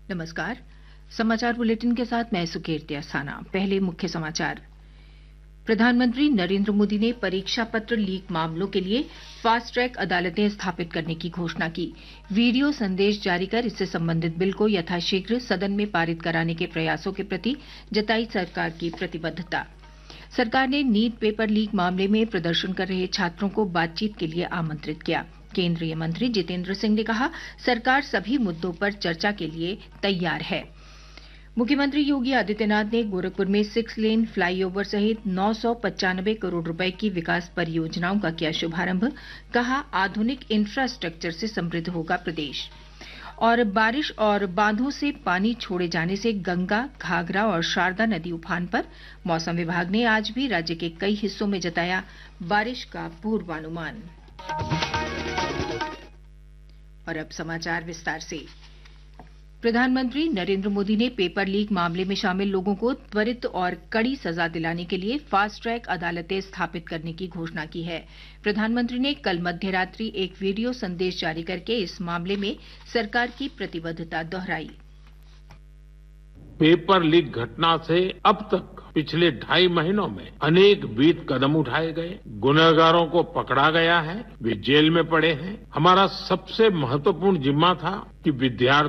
नमस्कार। समाचार बुलेटिन के साथ मैं सुकीर्ति अस्थाना। पहले मुख्य समाचार। प्रधानमंत्री नरेंद्र मोदी ने परीक्षा पत्र लीक मामलों के लिए फास्ट ट्रैक अदालतें स्थापित करने की घोषणा की। वीडियो संदेश जारी कर इससे संबंधित बिल को यथाशीघ्र सदन में पारित कराने के प्रयासों के प्रति जताई सरकार की प्रतिबद्धता। सरकार ने नीट पेपर लीक मामले में प्रदर्शन कर रहे छात्रों को बातचीत के लिए आमंत्रित किया। केंद्रीय मंत्री जितेंद्र सिंह ने कहा, सरकार सभी मुद्दों पर चर्चा के लिए तैयार है। मुख्यमंत्री योगी आदित्यनाथ ने गोरखपुर में 6 लेन फ्लाईओवर सहित 995 करोड़ रुपए की विकास परियोजनाओं का किया शुभारंभ। कहा, आधुनिक इंफ्रास्ट्रक्चर से समृद्ध होगा प्रदेश। और बारिश और बांधों से पानी छोड़े जाने से गंगा, घाघरा और शारदा नदी उफान पर। मौसम विभाग ने आज भी राज्य के कई हिस्सों में जताया बारिश का पूर्वानुमान। और अब समाचार विस्तार से। प्रधानमंत्री नरेंद्र मोदी ने पेपर लीक मामले में शामिल लोगों को त्वरित और कड़ी सजा दिलाने के लिए फास्ट ट्रैक अदालतें स्थापित करने की घोषणा की है। प्रधानमंत्री ने कल मध्यरात्रि एक वीडियो संदेश जारी करके इस मामले में सरकार की प्रतिबद्धता दोहराई। पेपर लीक घटना से अब तक पिछले 2.5 महीनों में अनेक विध कदम उठाए गए, गुनहगारों को पकड़ा गया है, वे जेल में पड़े हैं। हमारा सबसे महत्वपूर्ण जिम्मा था कि विद्यार्थी